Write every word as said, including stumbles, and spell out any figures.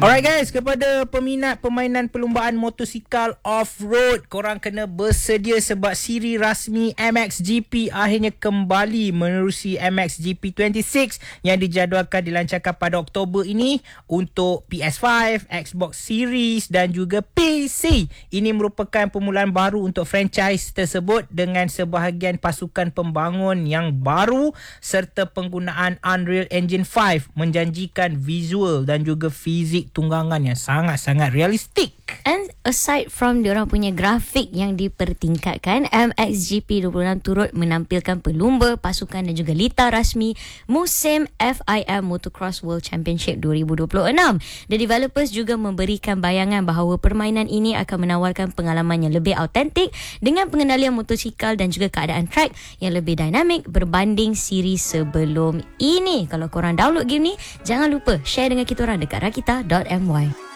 Alright guys, kepada peminat permainan perlumbaan motosikal off-road, korang kena bersedia sebab siri rasmi M X G P akhirnya kembali menerusi M X G P dua puluh enam yang dijadualkan dilancarkan pada Oktober ini untuk P S five, Xbox Series dan juga P C. Ini merupakan permulaan baru untuk franchise tersebut dengan sebahagian pasukan pembangun yang baru serta penggunaan Unreal Engine lima menjanjikan visual dan juga fizik tunggangan yang sangat-sangat realistik. And aside from diorang punya grafik yang dipertingkatkan, M X G P dua puluh enam turut menampilkan pelumba, pasukan dan juga litar rasmi musim F I M Motocross World Championship dua ribu dua puluh enam. The developers juga memberikan bayangan bahawa permainan ini akan menawarkan pengalaman yang lebih autentik dengan pengendalian motosikal dan juga keadaan track yang lebih dinamik berbanding siri sebelum ini. Kalau korang download game ni, jangan lupa share dengan kita orang dekat rakita dot my.